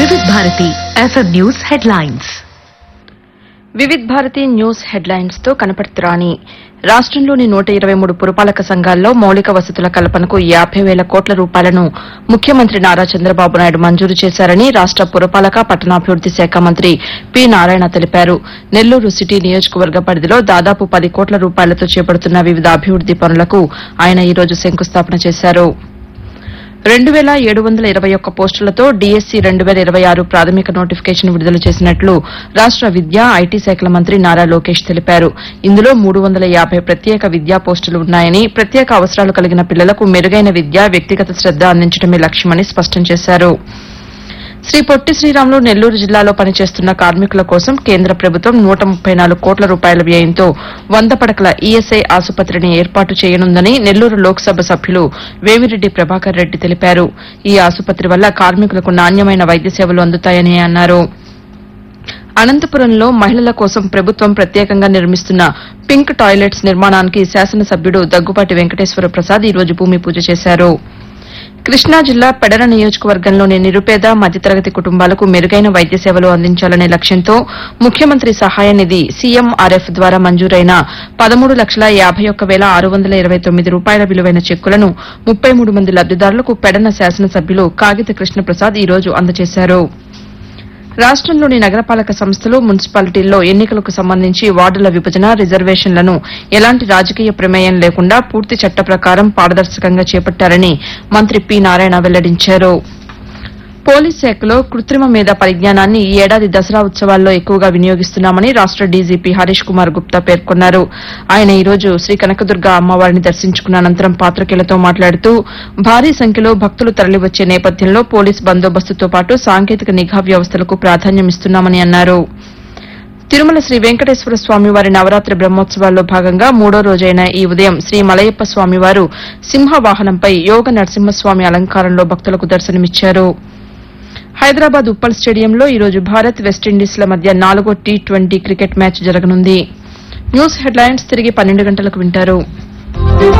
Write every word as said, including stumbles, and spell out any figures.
వివిధ Bharati FM news headlines. Vividh Bharati news headlines తో కనపడుతురాని. రాష్ట్రంలోని నూట ఇరవై మూడు పురపాలక సంఘాల్లో మౌలిక వసతుల కల్పనకు యాభై వేల కోట్ల రూపాయలను ముఖ్యమంత్రి నారా చంద్రబాబు నాయుడు మంజూరు చేశారని రాష్ట పురపాలక పట్టణాభివృద్ది శాఖ మంత్రి పి నారాయణ తెలిపారు. నెల్లూరు సిటీ నియోజకవర్గ పరిధిలో దాదాపు పది కోట్ల రూపాయలతో చేపడుతున్న వివిధ అభివృద్ది పనులకు ఆయన ఈ రోజు శంకుస్థాపన చేశారు. రెండు వేల ఏడు వందల ఇరవై ఒక్క పోస్టులతో డీఎస్సీ రెండు వేల ఇరవై ఆరు ప్రాథమిక నోటిఫికేషన్ విడుదల చేసినట్లు రాష్ట విద్యా ఐటీ శాఖల మంత్రి నారా లోకేష్ తెలిపారు. ఇందులో మూడు వందల యాభై ప్రత్యేక విద్యా పోస్టులు ఉన్నాయని, ప్రత్యేక అవసరాలు కలిగిన పిల్లలకు మెరుగైన విద్య, వ్యక్తిగత శ్రద్ద అందించడమే లక్ష్యమని స్పష్టం చేశారు. శ్రీ పొట్టి శ్రీరాములు నెల్లూరు జిల్లాలో పనిచేస్తున్న కార్మికుల కోసం కేంద్ర ప్రభుత్వం నూట ముప్పై నాలుగు కోట్ల రూపాయల వ్యయంతో వంద పడకల ఈఎస్ఐ ఆసుపత్రిని ఏర్పాటు చేయనుందని నెల్లూరు లోక్సభ సభ్యులు వేమిరెడ్డి ప్రభాకర్ రెడ్డి తెలిపారు. ఈ ఆసుపత్రి వల్ల కార్మికులకు నాణ్యమైన వైద్య సేవలు అందుతాయని అన్నారు. అనంతపురంలో మహిళల కోసం ప్రభుత్వం ప్రత్యేకంగా నిర్మిస్తున్న పింక్ టాయిలెట్స్ నిర్మాణానికి శాసనసభ్యుడు దగ్గుపాటి వెంకటేశ్వర ప్రసాద్ ఈ రోజు భూమి పూజ చేశారు. కృష్ణా జిల్లా పెడర నియోజకవర్గంలోని నిరుపేద మధ్యతరగతి కుటుంబాలకు మెరుగైన వైద్య సేవలు అందించాలనే లక్ష్యంతో ముఖ్యమంత్రి సహాయ నిధి సీఎంఆర్ఎఫ్ ద్వారా మంజూరైన పదమూడు లక్షల యాబై ఒక్క వేల ఆరు వందల ఇరవై తొమ్మిది రూపాయల విలువైన చెక్కులను ముప్పై మూడు మంది లబ్దిదారులకు పెడన శాసనసభ్యులు కాగిత కృష్ణప్రసాద్ ఈ రోజు అందజేశారు. రాష్టంలోని నగరపాలక సంస్థలు, మున్సిపాలిటీల్లో ఎన్నికలకు సంబంధించి వార్డుల విభజన, రిజర్వేషన్లను ఎలాంటి రాజకీయ ప్రమేయం లేకుండా పూర్తి చట్ట ప్రకారం పారదర్శకంగా చేపట్టారని మంత్రి పి నారాయణ వెల్లడించారు. పోలీస్ శాఖలో కృత్రిమ మేధ పరిజ్ఞానాన్ని ఈ ఏడాది దసరా ఉత్సవాల్లో ఎక్కువగా వినియోగిస్తున్నామని రాష్ట డీజీపీ హరీష్ కుమార్ గుప్తా పేర్కొన్నారు. ఆయన ఈ రోజు శ్రీ కనకదుర్గ అమ్మవారిని దర్శించుకున్న అనంతరం పాతికేయులతో మాట్లాడుతూ భారీ సంఖ్యలో భక్తులు తరలివచ్చే నేపథ్యంలో పోలీస్ బందోబస్తుతో పాటు సాంకేతిక నిఘా వ్యవస్థలకు ప్రాధాన్యమిస్తున్నామని అన్నారు. తిరుమల శ్రీ వెంకటేశ్వర స్వామివారి నవరాత్రి బ్రహ్మోత్సవాల్లో భాగంగా మూడో రోజైన ఈ ఉదయం శ్రీ మలయప్ప స్వామివారు సింహ వాహనంపై యోగ నరసింహస్వామి అలంకారంలో భక్తులకు దర్శనమిచ్చారు. హైదరాబాద్ ఉప్పల్ స్టేడియంలో ఈ రోజు భారత్, వెస్టిండీస్ల మధ్య నాలుగో టీ ట్వంటీ క్రికెట్ మ్యాచ్ జరగనుంది. న్యూస్ హెడ్లైన్స్ తిరిగి పన్నెండు గంటలకు వింటారు.